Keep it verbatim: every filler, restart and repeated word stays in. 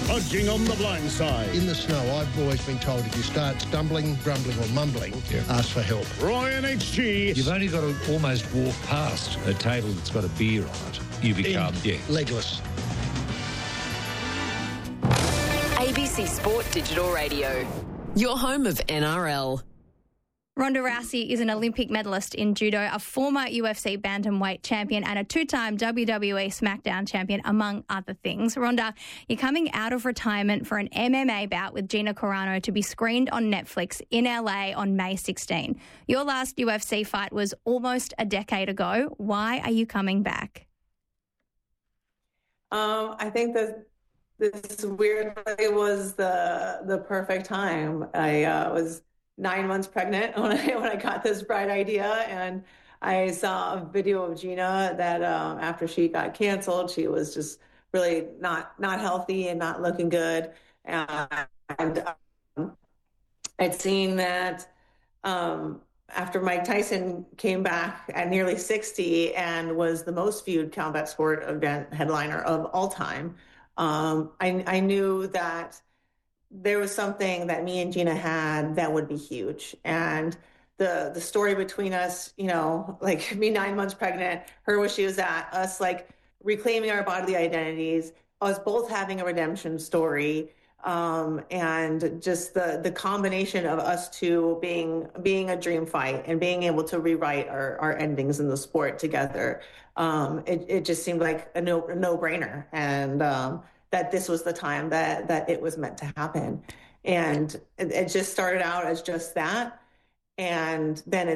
Budging on the blind side. In the snow, I've always been told if you start stumbling, grumbling or mumbling, yeah. ask for help. Roy H G. You've only got to almost walk past a table that's got a beer on it. You become, In yeah. legless. A B C Sport Digital Radio. Your home of N R L. Ronda Rousey is an Olympic medalist in judo, a former U F C bantamweight champion and a two-time W W E SmackDown champion, among other things. Ronda, you're coming out of retirement for an M M A bout with Gina Carano to be screened on Netflix in L A on May sixteenth. Your last U F C fight was almost a decade ago. Why are you coming back? Um, I think that this weirdly was the the perfect time. I uh, was nine months pregnant when I when I got this bright idea, and I saw a video of Gina that um, after she got canceled, she was just really not not healthy and not looking good. And, and um, I'd seen that um, after Mike Tyson came back at nearly sixty and was the most viewed combat sport event headliner of all time, um, I, I knew that there was something that me and Gina had that would be huge. And the the story between us, you know, like me nine months pregnant, her where she was at, us like reclaiming our bodily identities, us both having a redemption story, um, and just the the combination of us two being being a dream fight and being able to rewrite our, our endings in the sport together. Um, it, it just seemed like a no a no-brainer. And um that this was the time that that it was meant to happen. And it, it just started out as just that. And then it